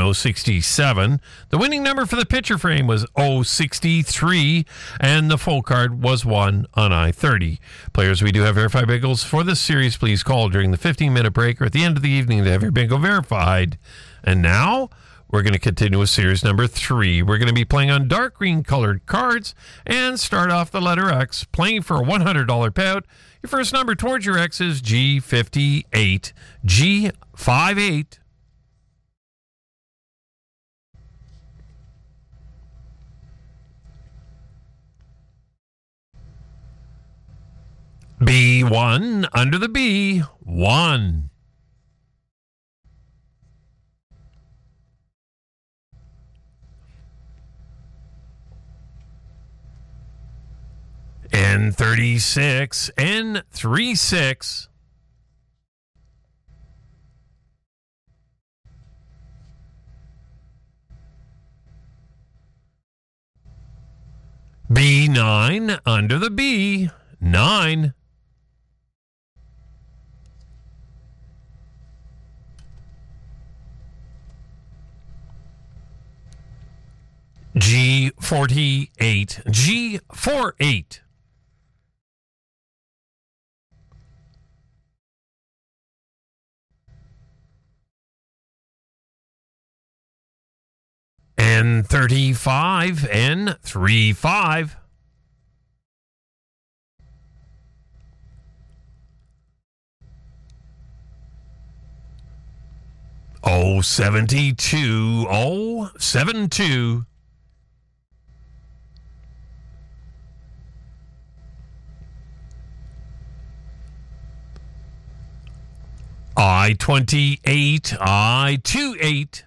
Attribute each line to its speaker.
Speaker 1: 067. The winning number for the picture frame was 063, and the full card was 1 on I-30. Players, we do have verified bingos for this series. Please call during the 15-minute break or at the end of the evening to have your bingo verified. And now we're going to continue with series number 3. We're going to be playing on dark green colored cards and start off the letter X, playing for a $100 payout. Your first number towards your X is G58. G58. B1 under the B. 1. N36, N36. B9 under the B. 9. G48, G48. N35, N35. O72, O72. I-28, I-28.